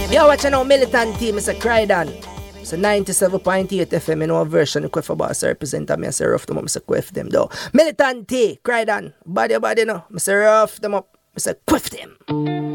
You're watching now Militant Team, Mr. Crydan. It's a 97.8 FM in our version of Queffa Boss represent me, Mr. Rough them up, Mr. Quef them though. Militant T, Crydan, body no, Mr. Rough them up, Mr. Quef them.